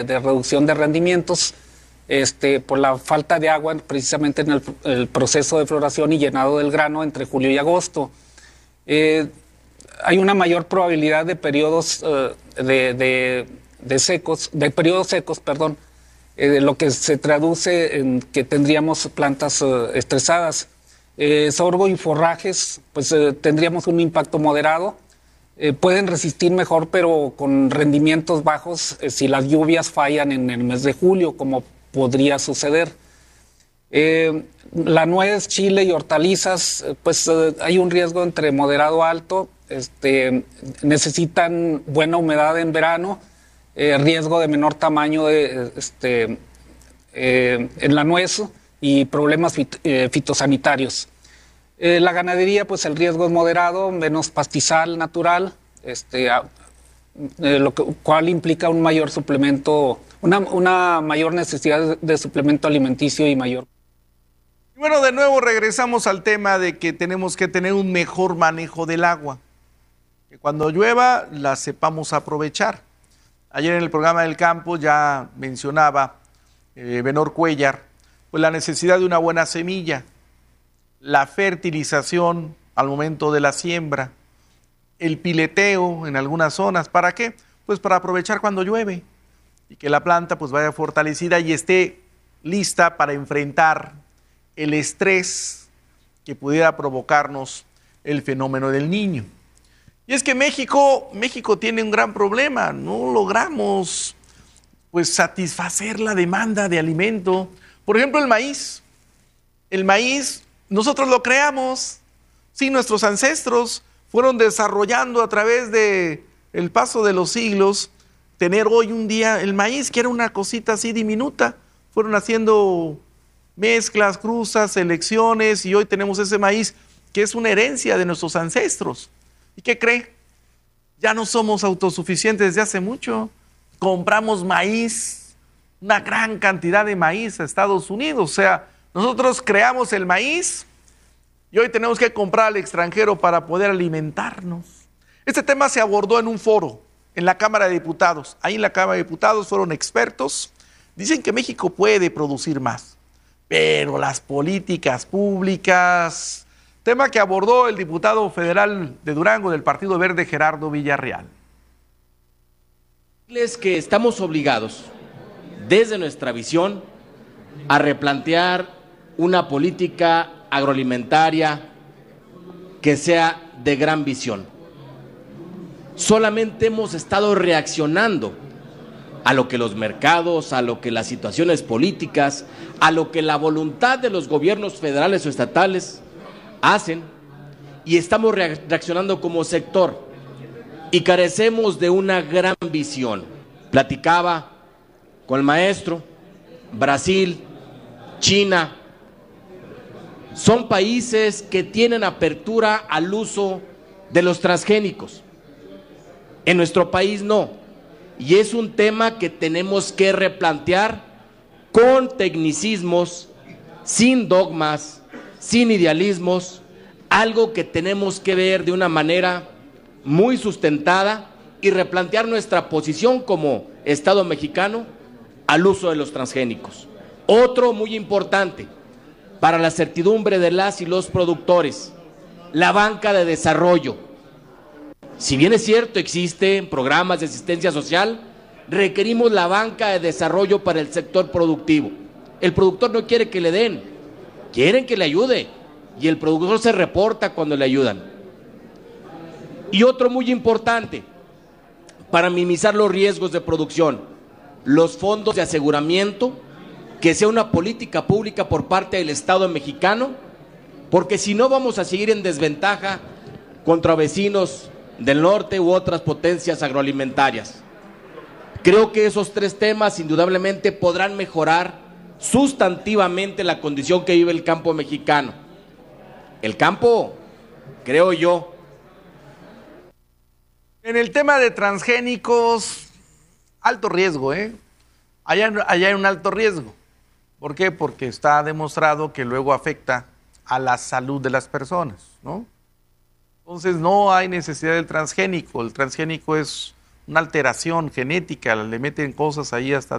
de reducción de rendimientos por la falta de agua precisamente en el proceso de floración y llenado del grano entre julio y agosto. Hay una mayor probabilidad de periodos de periodos secos, perdón, lo que se traduce en que tendríamos plantas estresadas. Sorgo y forrajes, pues tendríamos un impacto moderado. Pueden resistir mejor, pero con rendimientos bajos si las lluvias fallan en el mes de julio, como podría suceder. La nuez, chile y hortalizas, pues hay un riesgo entre moderado a alto. Necesitan buena humedad en verano, riesgo de menor tamaño en la nuez y problemas fitosanitarios. La ganadería, pues el riesgo es moderado, menos pastizal natural, cual implica un mayor suplemento, una mayor necesidad de suplemento alimenticio y mayor. Bueno, de nuevo regresamos al tema de que tenemos que tener un mejor manejo del agua, que cuando llueva la sepamos aprovechar. Ayer en el programa del campo ya mencionaba Benor Cuellar, pues la necesidad de una buena semilla, la fertilización al momento de la siembra, el pileteo en algunas zonas. ¿Para qué? Pues para aprovechar cuando llueve y que la planta pues vaya fortalecida y esté lista para enfrentar el estrés que pudiera provocarnos el fenómeno del Niño. Y es que México tiene un gran problema, no logramos pues satisfacer la demanda de alimento. Por ejemplo, el maíz. El maíz nosotros lo creamos, sí, nuestros ancestros fueron desarrollando a través de el paso de los siglos, tener hoy un día el maíz, que era una cosita así diminuta, fueron haciendo mezclas, cruzas, selecciones, y hoy tenemos ese maíz que es una herencia de nuestros ancestros. ¿Y qué cree? Ya no somos autosuficientes desde hace mucho. Compramos maíz, una gran cantidad de maíz a Estados Unidos. O sea, nosotros creamos el maíz y hoy tenemos que comprar al extranjero para poder alimentarnos. Este tema se abordó en un foro en la Cámara de Diputados. Ahí en la Cámara de Diputados fueron expertos. Dicen que México puede producir más, pero las políticas públicas, tema que abordó el diputado federal de Durango del Partido Verde, Gerardo Villarreal. Es que estamos obligados, desde nuestra visión, a replantear una política agroalimentaria que sea de gran visión. Solamente hemos estado reaccionando a lo que los mercados, a lo que las situaciones políticas, a lo que la voluntad de los gobiernos federales o estatales hacen, y estamos reaccionando como sector y carecemos de una gran visión. Platicaba con el maestro, Brasil, China, son países que tienen apertura al uso de los transgénicos. En nuestro país no, y es un tema que tenemos que replantear con tecnicismos, sin dogmas, sin idealismos, algo que tenemos que ver de una manera muy sustentada y replantear nuestra posición como Estado mexicano al uso de los transgénicos. Otro muy importante para la certidumbre de las y los productores, la banca de desarrollo. Si bien es cierto, existen programas de asistencia social, requerimos la banca de desarrollo para el sector productivo. El productor no quiere que le den, quieren que le ayude, y el productor se reporta cuando le ayudan. Y otro muy importante, para minimizar los riesgos de producción, los fondos de aseguramiento, que sea una política pública por parte del Estado mexicano, porque si no vamos a seguir en desventaja contra vecinos del norte u otras potencias agroalimentarias. Creo que esos tres temas indudablemente podrán mejorar sustantivamente la condición que vive el campo mexicano. El campo, creo yo. En el tema de transgénicos, alto riesgo, Allá hay un alto riesgo. ¿Por qué? Porque está demostrado que luego afecta a la salud de las personas, ¿no? Entonces no hay necesidad del transgénico. El transgénico es una alteración genética, le meten cosas ahí hasta